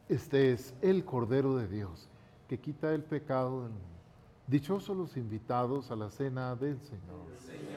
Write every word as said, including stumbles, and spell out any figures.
Este es el Cordero de Dios, que quita el pecado del mundo. Dichosos los invitados a la cena del Señor.